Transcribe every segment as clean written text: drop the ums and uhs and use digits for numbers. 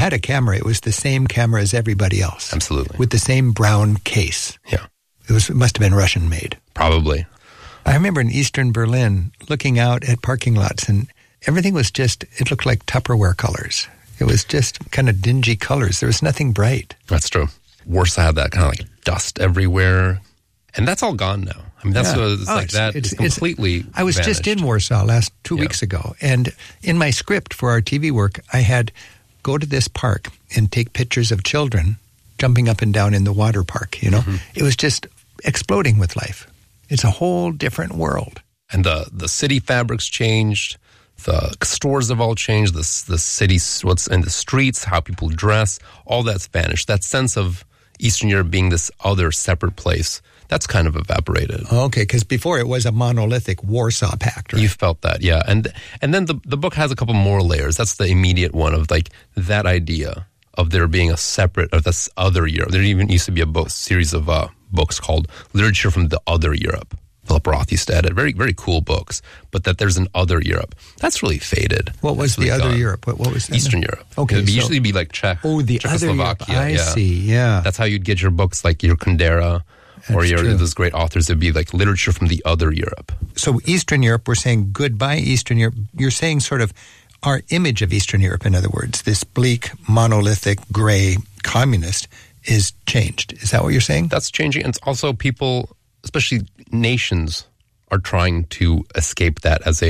had a camera, it was the same camera as everybody else. Absolutely. With the same brown case. Yeah. It must have been Russian made. Probably. I remember in Eastern Berlin looking out at parking lots, and everything was just, it looked like Tupperware colors. It was just kind of dingy colors. There was nothing bright. That's true. Warsaw had that kind of like dust everywhere. And that's all gone now. I mean, that's it's completely I was vanished. just in Warsaw 2 weeks ago, and in my script for our TV work, I had go to this park and take pictures of children jumping up and down in the water park, you know. Mm-hmm. It was just exploding with life. It's a whole different world. And the city fabric's changed. The stores have all changed. The city, what's in the streets, how people dress, all that's vanished. That sense of Eastern Europe being this other separate place, that's kind of evaporated. Okay, because before it was a monolithic Warsaw Pact, right? You felt that, yeah. And then the book has a couple more layers. That's the immediate one of like that idea of there being a separate, of this other Europe. There even used to be a series of books called Literature from the Other Europe. Philip Roth used to edit very, very cool books, but that there's an other Europe. That's really faded. What was the other Europe? What was that? Eastern Europe. Okay. It would usually be like Czechoslovakia. I see, yeah. That's how you'd get your books like your Kundera or those great authors. It'd be like literature from the other Europe. So Eastern Europe, we're saying goodbye Eastern Europe. You're saying sort of our image of Eastern Europe, in other words, this bleak, monolithic, gray communist is changed. Is that what you're saying? That's changing. And it's also people, especially nations, are trying to escape that as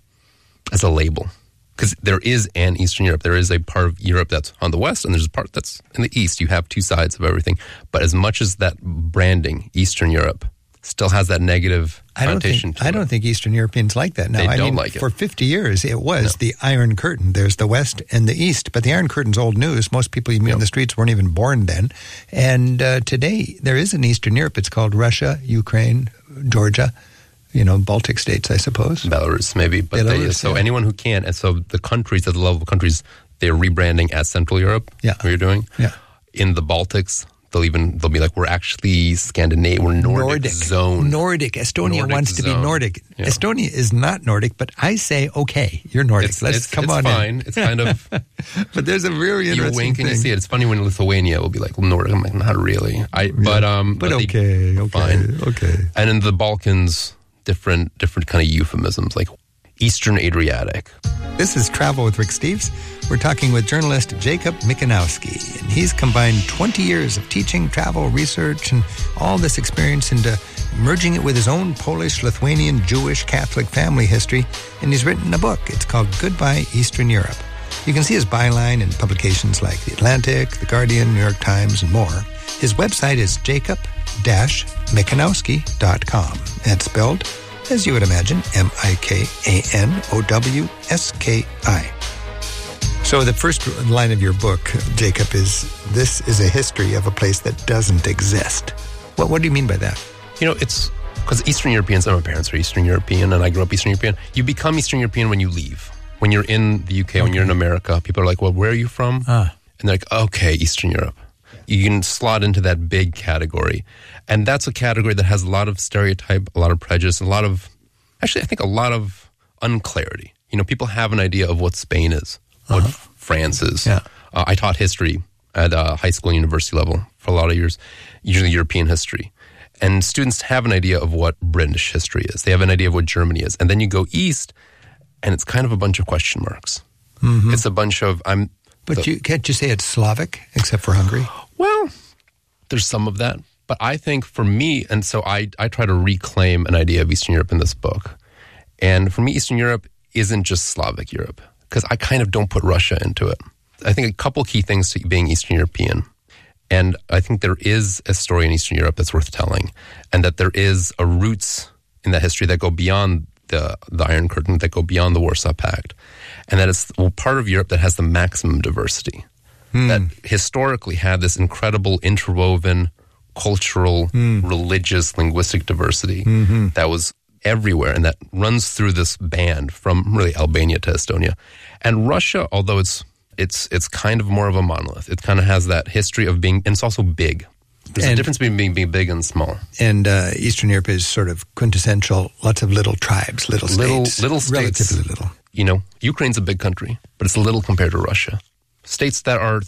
a label. Because there is an Eastern Europe. There is a part of Europe that's on the west, and there's a part that's in the east. You have two sides of everything. But as much as that branding, Eastern Europe, still has that negative connotation to it. I don't think Eastern Europeans like that now. They don't like it. For 50 years, it was the Iron Curtain. There's the West and the East. But the Iron Curtain's old news. Most people you meet in the streets weren't even born then. And today, there is an Eastern Europe. It's called Russia, Ukraine, Georgia, Baltic states, I suppose. Belarus, maybe. But anyone who can. And so the countries, at the level of countries, they're rebranding as Central Europe. Yeah. What you're doing. Yeah. In the Baltics, they'll be like, we're actually Scandinavian, we're Nordic zone. Nordic. Estonia wants to be Nordic. Yeah. Estonia is not Nordic, but I say, okay, you're Nordic. Come on fine. in. It's kind of... But there's a very interesting You wink thing. and you see it. It's funny when Lithuania will be like Nordic. I'm like, not really. But okay. Fine. Okay. And in the Balkans, different kind of euphemisms, like Eastern Adriatic. This is Travel with Rick Steves. We're talking with journalist Jacob Mikanowski, and he's combined 20 years of teaching, travel, research, and all this experience into merging it with his own Polish, Lithuanian, Jewish, Catholic family history, and he's written a book. It's called Goodbye Eastern Europe. You can see his byline in publications like The Atlantic, The Guardian, New York Times, and more. His website is jacob-mikanowski.com. It's spelled, as you would imagine, Mikanowski. So the first line of your book, Jacob, is, this is a history of a place that doesn't exist. What do you mean by that? It's because Eastern Europeans, my parents are Eastern European, and I grew up Eastern European. You become Eastern European when you leave. When you're in the UK, when you're in America, people are like, well, where are you from? And they're like, okay, Eastern Europe. You can slot into that big category. And that's a category that has a lot of stereotype, a lot of prejudice, a lot of unclarity. People have an idea of what Spain is, what France is. Yeah. I taught history at high school and university level for a lot of years, usually European history. And students have an idea of what British history is. They have an idea of what Germany is. And then you go east, and it's kind of a bunch of question marks. Mm-hmm. It's a bunch of... can't you say it's Slavic, except for Hungary? Well, there's some of that. But I think for me, and so I try to reclaim an idea of Eastern Europe in this book. And for me, Eastern Europe isn't just Slavic Europe, because I kind of don't put Russia into it. I think a couple key things to being Eastern European. And I think there is a story in Eastern Europe that's worth telling, and that there is a roots in that history that go beyond the Iron Curtain, that go beyond the Warsaw Pact, and that it's part of Europe that has the maximum diversity, that historically had this incredible interwoven cultural, religious, linguistic diversity that was everywhere, and that runs through this band from really Albania to Estonia. And Russia, although it's kind of more of a monolith, it kind of has that history of being, and it's also big. There's a difference between being big and small. And Eastern Europe is sort of quintessential, lots of little tribes, little states. Little states. Relatively little. Ukraine's a big country, but it's little compared to Russia. states that are